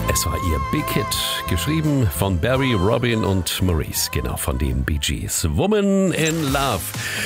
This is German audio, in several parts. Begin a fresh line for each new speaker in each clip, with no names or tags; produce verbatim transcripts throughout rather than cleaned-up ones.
Es war ihr Big Hit, geschrieben von Barry, Robin und Maurice, genau, von den Bee Gees. Woman in Love.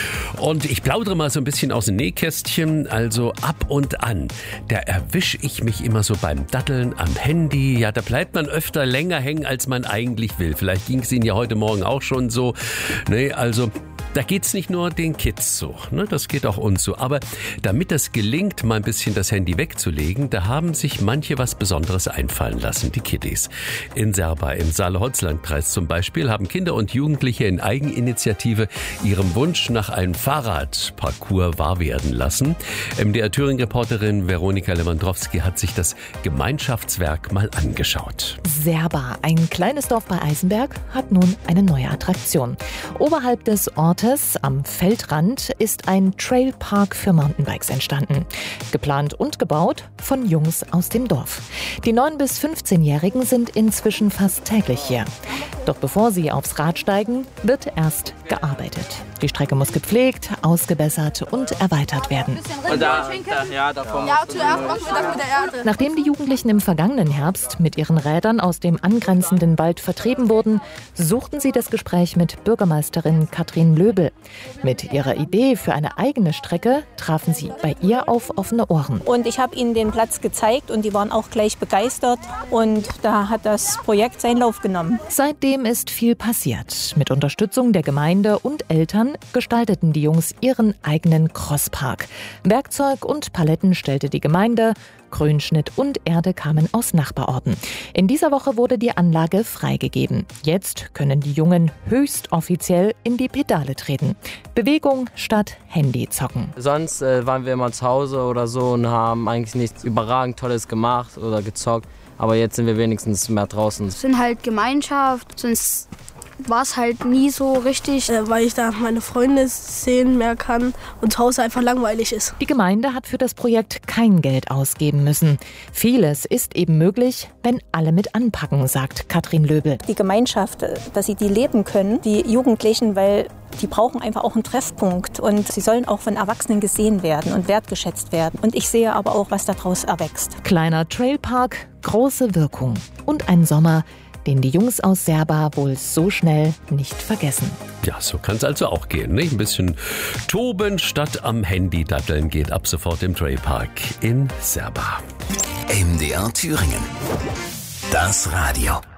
Und ich plaudere mal so ein bisschen aus dem Nähkästchen, also ab und an, da erwische ich mich immer so beim Datteln am Handy. Ja, da bleibt man öfter länger hängen, als man eigentlich will. Vielleicht ging es Ihnen ja heute Morgen auch schon so. Nee, also da geht's nicht nur den Kids so, ne? Das geht auch uns so. Aber damit das gelingt, mal ein bisschen das Handy wegzulegen, da haben sich manche was Besonderes einfallen lassen, die Kiddies. In Serba im Saale-Holzland-Kreis zum Beispiel haben Kinder und Jugendliche in Eigeninitiative ihrem Wunsch nach einem Fahrradparcours wahr werden lassen. M D R-Thüringen-Reporterin Veronika Lewandowski hat sich das Gemeinschaftswerk mal angeschaut.
Serba, ein kleines Dorf bei Eisenberg, hat nun eine neue Attraktion. Oberhalb des Ortes am Feldrand ist ein Trailpark für Mountainbikes entstanden. Geplant und gebaut von Jungs aus dem Dorf. Die neun- bis fünfzehnjährigen sind inzwischen fast täglich hier. Doch bevor sie aufs Rad steigen, wird erst gearbeitet. Die Strecke muss gepflegt, ausgebessert und erweitert werden.
Und da, da, ja, davon ja, zuerst machen wir das mit der Erde.
Nachdem die Jugendlichen im vergangenen Herbst mit ihren Rädern aus dem angrenzenden Wald vertrieben wurden, suchten sie das Gespräch mit Bürgermeisterin Katrin Löbel. Mit ihrer Idee für eine eigene Strecke trafen sie bei ihr auf offene Ohren.
Und ich habe ihnen den Platz gezeigt und die waren auch gleich begeistert. Und da hat das Projekt seinen Lauf genommen.
Seitdem ist viel passiert. Mit Unterstützung der Gemeinde und Eltern gestalteten die Jungs ihren eigenen Crosspark. Werkzeug und Paletten stellte die Gemeinde, Grünschnitt und Erde kamen aus Nachbarorten. In dieser Woche wurde die Anlage freigegeben. Jetzt können die Jungen höchst offiziell in die Pedale treten. Bewegung statt Handyzocken.
Sonst äh, waren wir immer zu Hause oder so und haben eigentlich nichts überragend Tolles gemacht oder gezockt. Aber jetzt sind wir wenigstens mehr draußen.
Es sind halt Gemeinschaft, sonst war es halt nie so richtig,
äh, weil ich da meine Freunde sehen mehr kann und zu Hause einfach langweilig ist.
Die Gemeinde hat für das Projekt kein Geld ausgeben müssen. Vieles ist eben möglich, wenn alle mit anpacken, sagt Katrin Löbel.
Die Gemeinschaft, dass sie die leben können, die Jugendlichen, weil die brauchen einfach auch einen Treffpunkt und sie sollen auch von Erwachsenen gesehen werden und wertgeschätzt werden. Und ich sehe aber auch, was daraus erwächst.
Kleiner Trailpark, große Wirkung und ein Sommer, den die Jungs aus Serba wohl so schnell nicht vergessen.
Ja, so kann es also auch gehen, nicht? Ein bisschen toben statt am Handy datteln geht ab sofort im Trailpark in Serba.
M D R Thüringen. Das Radio.